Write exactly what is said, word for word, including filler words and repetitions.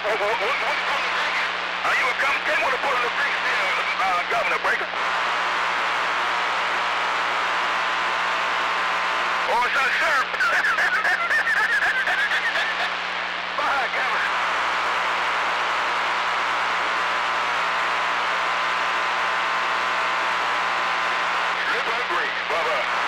Are you a governor? Tell me what to put on the big seal, uh, Governor Breaker. Oh, it's not sir. Bye, Governor. Live and breathe. Bye-bye.